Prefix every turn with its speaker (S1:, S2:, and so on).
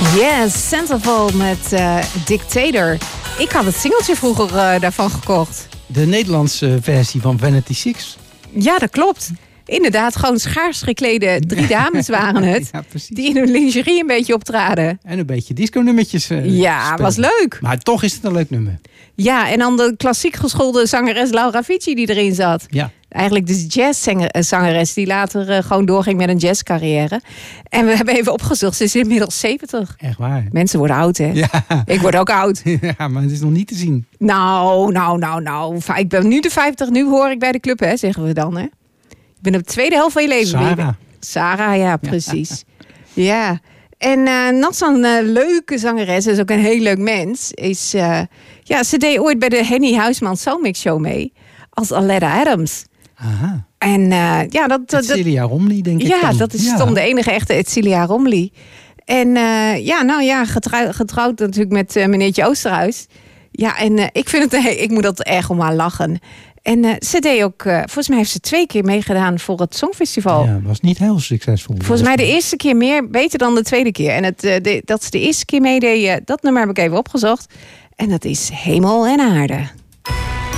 S1: Yes, Centerfold met Dictator. Ik had het singeltje vroeger daarvan gekocht.
S2: De Nederlandse versie van Vanity Six.
S1: Ja, dat klopt. Inderdaad, gewoon schaars geklede 3 dames waren het.
S2: Ja, precies.
S1: Die in hun lingerie een beetje optraden.
S2: En een beetje disco-nummertjes
S1: Ja,
S2: spelen.
S1: was leuk.
S2: Maar toch is het een leuk nummer.
S1: Ja, en dan de klassiek geschoolde zangeres Laura Fici die erin zat.
S2: Ja.
S1: Eigenlijk de jazzzangeres die later gewoon doorging met een jazzcarrière. En we hebben even opgezocht, ze is inmiddels 70.
S2: Echt waar.
S1: Mensen worden oud, hè?
S2: Ja.
S1: Ik word ook oud.
S2: Ja, maar het is nog niet te zien.
S1: Nou. Ik ben nu de 50, nu hoor ik bij de club, hè, zeggen we dan, hè? Ik ben op de tweede helft van je leven. Sarah, ja, precies. Ja. En nog zo'n leuke zangeres, is ook een heel leuk mens. Ze deed ooit bij de Henny Huisman Soulmix Show mee. Als Aletta Adams.
S2: Aha.
S1: En
S2: Celia Romley, denk ik.
S1: Ja,
S2: dan.
S1: dat is dan de enige echte Celia Romley. En getrouwd natuurlijk met meneertje Oosterhuis. Ja, en ik moet dat erg om haar lachen. En ze deed ook, volgens mij heeft ze 2 keer meegedaan voor het Songfestival.
S2: Ja, was niet heel succesvol.
S1: Volgens mij de eerste keer beter dan de tweede keer. En dat ze de eerste keer meedeed, dat nummer heb ik even opgezocht. En dat is Hemel en Aarde.